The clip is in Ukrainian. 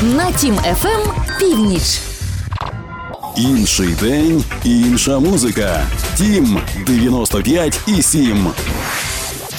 На Тім ФМ північ. Інший день, інша музика. Тім 95,7.